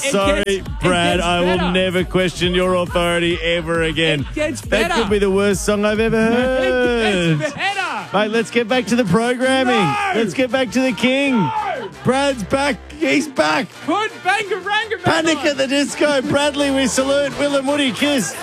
sorry, Brad. I will never question your authority ever again. It gets better. That could be the worst song I've ever heard. It gets better. Mate, let's get back to the programming. No. Let's get back to the king. No. Brad's back. He's back. Put Bangaranga back Panic on. at the Disco. Bradley, we salute. Will and Woody, kiss.